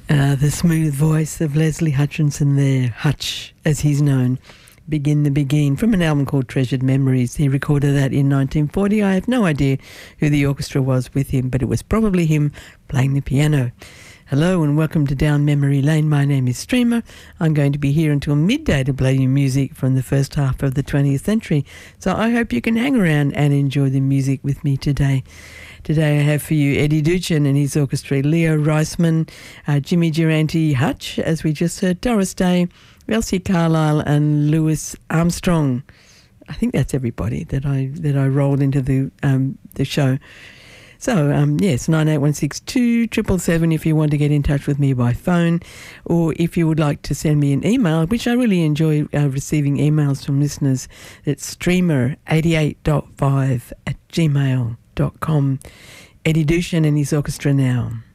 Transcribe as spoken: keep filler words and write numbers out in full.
Uh, the smooth voice of Leslie Hutchinson there, Hutch, as he's known. Begin the Begin, from an album called Treasured Memories. He recorded that in nineteen forty. I have no idea who the orchestra was with him, but it was probably him playing the piano. Hello and welcome to Down Memory Lane. My name is Streamer. I'm going to be here until midday to play you music from the first half of the twentieth century. So I hope you can hang around and enjoy the music with me today. Today I have for you Eddie Duchin and his orchestra, Leo Reisman, uh, Jimmy Durante, Hutch, as we just heard, Doris Day, Elsie Carlisle and Louis Armstrong. I think that's everybody that I that I rolled into the um, the show. So, um, yes, nine eight one six two seven seven seven if you want to get in touch with me by phone, or if you would like to send me an email, which I really enjoy uh, receiving emails from listeners. It's streamer eighty-eight point five at gmail dot com. Eddie Duchin and his orchestra now.